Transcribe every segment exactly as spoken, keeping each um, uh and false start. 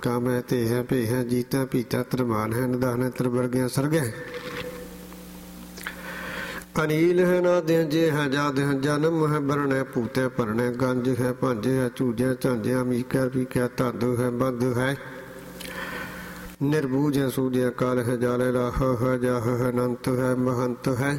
काम है ते है पे है जीता पीता तरमान है निदान है तरबर गया सर्ग है अनील है नाद है जे है जाद है जन्म है बरण है पूत है भरण है गंज है भंज है चूजा झांझिया मीका पीका धद है बद है निर्बूज है सूज है काल है जाल राह है जाह है अनंत है महंत है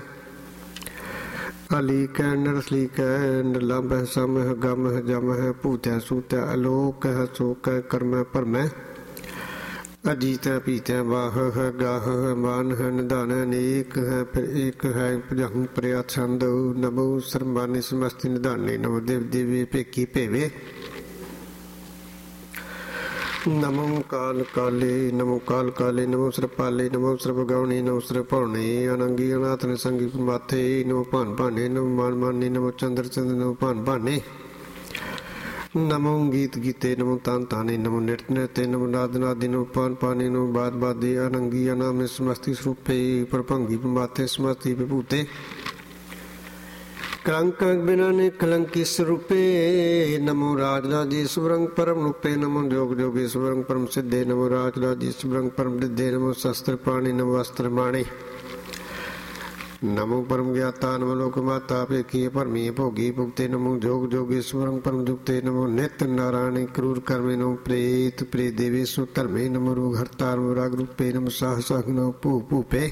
अलीक है नरसलीक है निर्लंब है सम है गम है जम है भूत है सूत है अलोक है शोक है कर्म है भरम है अजीत है पीत है वाह है गाह है मान है निदान है अनेक है फिर एक है जहूं प्रया छंद नमो सर्वानी समस्ति निदाने नमो देव देवी पेकी पेवे नमो काल काले नमो काल काले नमो सरपाले नमो सरपगौणी नमो सरपौणे अनंगी अनाथ ने संगी माथे नमो भान भाने नमो मान माने नमो चंद्र चंद्र नमो भान भाने नमो गीत गीते नमो तान ताने नमो नृत्य नृत्य नमो नाद नादे नमो पान पाने नमो बाद बादे अनंगी अनामे समस्ति स्वरूपे प्रभंगी माथे समस्ति विभूते कलंक बिना ने कलंकी स्वरूपे नमो राजराजेश्वरं परम रूपे नमो जोग जोगेश्वरं परम सिद्धे नमो राजराजेश्वरं परम सिद्धे नमो शस्त्र पाणि नमो अस्त्र माणे नमो परम ज्ञाता नमो लोक माता पेखी परमी भोगी भुगते नमो जोग जोगेश्वरं परम जुगते नमो नित्य नारायण क्रूर कर्मे नमो प्रेत प्रेत देवेशु धर्मे नमो रोग हरता नमो राग रूपे नमो साह साह नमो भू भूपे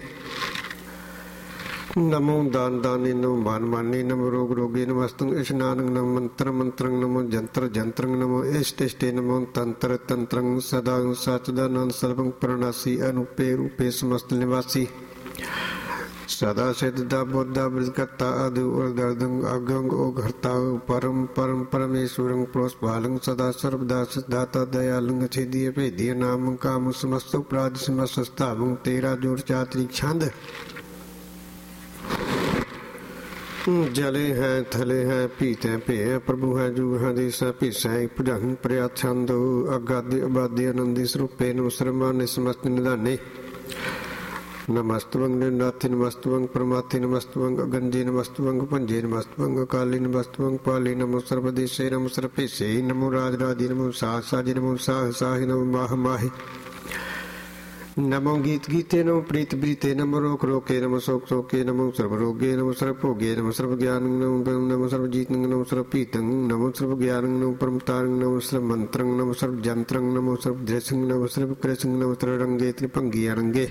नमो दान दाने नमो मान माने नमो रोग रोगे नमस्तंग स्नानं नमो मंत्र मंत्रं नमो जंत्र जंत्रं नमो इष्ट इष्टे नमो तंत्र तंत्रं सदा सच्चिदानंद सर्वं प्रणासी अनुपे रूपे समस्त निवासी सदा सिद्धा बुद्धा बृहत्ता अदु उर्दर्दं अगंग ओघरता परम परम परमेश्वरं प्रोस्पालं सदा सर्वदा सिद्धाता दयालुं छेदीय भेदीय नाम काम समस्त प्राद समस्त स्थावं तेरा जोड़ चात्री छंद जले हैं थले हैं पीते पे है प्रभु है जू है देश है पीस है भुजंग प्रया छंद अगादि अबादि आनंदी स्वरूपे नमो सर्वमान्य समस्त निदाने नमस्तवंग नाथि नमस्तवंग परमाथि नमस्तवंग गंजे नमस्तवंग पंजे नमस्तवंग काली नमस्तवंग पाली नमो सर्वदेशे नमो सर्वेशे नमो राजराजे नमो साह साजे नमो साह साहि नमो माह माहि नमो गीत गीते नमो प्रीत प्रीते नमो रोक रोके नमो शोक शोके नमो सर्व रोगे नमो सर्व भोगे नमो सर्व ज्ञान नमो नमो सर्व जीत नमो सर्व पीतं नमो सर्व ज्ञान नमो परम तारं नमो सर्व मंत्रं नमो सर्व जंत्रं नमो सर्व दृशं नमो सर्व कृशं नमो सर्व रंगे त्रिभंगी अरंगे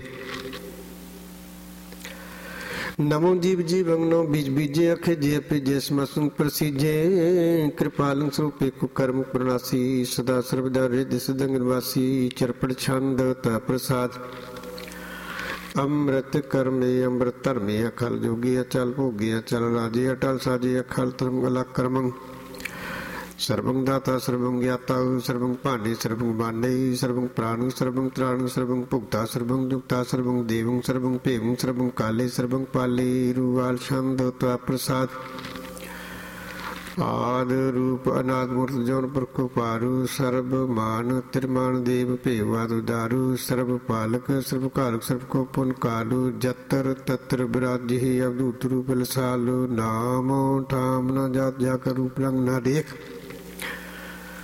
नमो जीव जीवं नमो बीज बीजे अखे जे पिजे समसं प्रसीजे कृपालं स्वरूपे कुकर्म प्रणासी सदा सर्वदा हृदय सदंग निवासी चरपड़ छंद ता प्रसाद अमृत कर्मे अमृत धर्मे अखल जोगी अचल भोगे अचल राजे अटल साजे अखल धर्म अलग कर्मं सर्वं दाता सर्वं ज्ञाता सर्वं पाने सर्वं बाणे सर्वं प्राण सर्वं त्राण सर्वं भुक्ता सर्वं जुक्ता सर्वं देवं सर्वं पेवं सर्वं काले सर्वं पाले रुवाल छंद त्वा प्रसाद आद रूप अनाद मूर्त जौन पुरख पारु सर्व मान तिरमान देव पेवाद दारु सर्व पालक सर्व कालक सर्व को पुन कालु जत्र तत्र विराजे अवधूत रूप लसालु नामो ठाम न जात जाकर रूप लंग न देख